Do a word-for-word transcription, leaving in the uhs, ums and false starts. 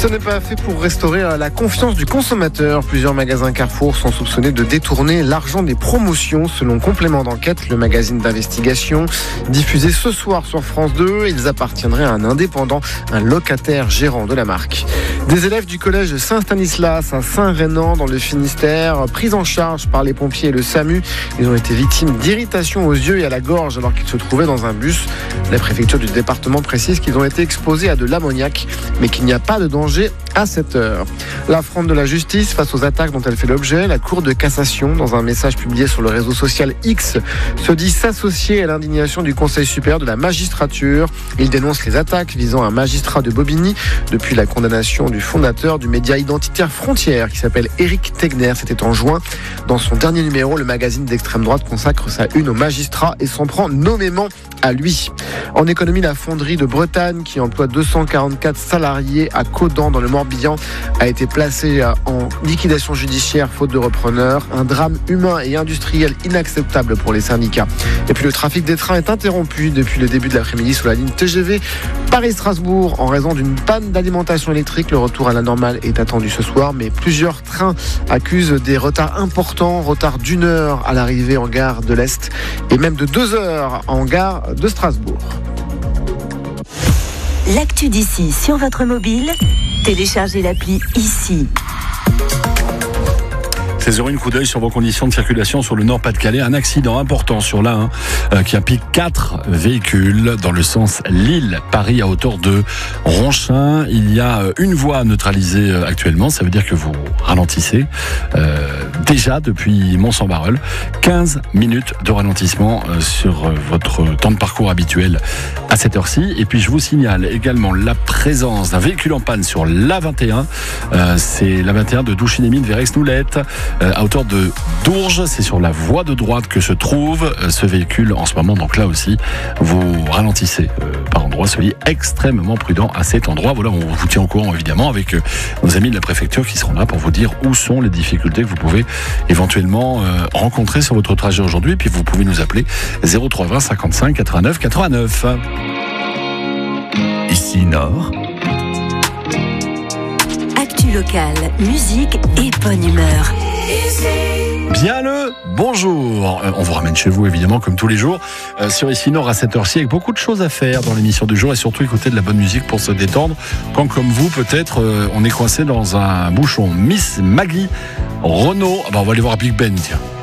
Ce n'est pas fait pour restaurer la confiance du consommateur. Plusieurs magasins Carrefour sont soupçonnés de détourner l'argent des promotions. Selon Complément d'enquête, le magazine d'investigation diffusé ce soir sur France deux, ils appartiendraient à un indépendant, un locataire gérant de la marque. Des élèves du collège Saint-Stanislas à Saint-Rénan dans le Finistère, pris en charge par les pompiers et le SAMU. Ils ont été victimes d'irritations aux yeux et à la gorge alors qu'ils se trouvaient dans un bus. La préfecture du département précise qu'ils ont été exposés à de l'ammoniac, mais qu'il n'y a pas de danger à cette heure. L'affront de la justice face aux attaques dont elle fait l'objet, la Cour de cassation, dans un message publié sur le réseau social X, se dit s'associer à l'indignation du Conseil supérieur de la magistrature. Il dénonce les attaques visant un magistrat de Bobigny depuis la condamnation du fondateur du média identitaire Frontières qui s'appelle Éric Tegner. C'était en juin. Dans son dernier numéro, le magazine d'extrême droite consacre sa une au magistrat et s'en prend nommément à lui. En économie, la fonderie de Bretagne, qui emploie deux cent quarante-quatre salariés à Caudan dans le Morbihan, a été placée en liquidation judiciaire faute de repreneur. Un drame humain et industriel inacceptable pour les syndicats. Et puis le trafic des trains est interrompu depuis le début de l'après-midi sur la ligne T G V Paris-Strasbourg en raison d'une panne d'alimentation électrique. Le retour à la normale est attendu ce soir, mais plusieurs trains accusent des retards importants, retard d'une heure à l'arrivée en gare de l'Est et même de deux heures en gare de Strasbourg. L'actu d'ici sur votre mobile, téléchargez l'appli ici. seize heures, une coup d'œil sur vos conditions de circulation sur le Nord-Pas-de-Calais. Un accident important sur l'A un euh, qui implique quatre véhicules dans le sens Lille-Paris à hauteur de Ronchin. Il y a une voie neutralisée actuellement. Ça veut dire que vous ralentissez euh, déjà depuis Mont-Saint-Barreul. quinze minutes de ralentissement euh, sur euh, votre temps de parcours habituel à cette heure-ci. Et puis je vous signale également la présence d'un véhicule en panne sur l'A vingt et un. Euh, c'est l'A vingt et un de Douchinémine vers Aix-Noulette. Euh, à hauteur de Dourges, c'est sur la voie de droite que se trouve euh, ce véhicule en ce moment. Donc là aussi, vous ralentissez euh, par endroit. Soyez extrêmement prudent à cet endroit. Voilà, on vous tient au courant évidemment avec euh, nos amis de la préfecture qui seront là pour vous dire où sont les difficultés que vous pouvez éventuellement euh, rencontrer sur votre trajet aujourd'hui. Et puis vous pouvez nous appeler zéro trois vingt cinquante-cinq quatre-vingt-neuf quatre-vingt-neuf. Ici Nord. Actu locale, musique et bonne humeur. Bien le bonjour. Euh, on vous ramène chez vous évidemment comme tous les jours euh, sur Ici Nord à cette heure-ci avec beaucoup de choses à faire dans l'émission du jour et surtout écouter de la bonne musique pour se détendre quand comme vous peut-être euh, on est coincé dans un bouchon. Miss Maggie Renaud, ah bah, on va aller voir Big Ben tiens.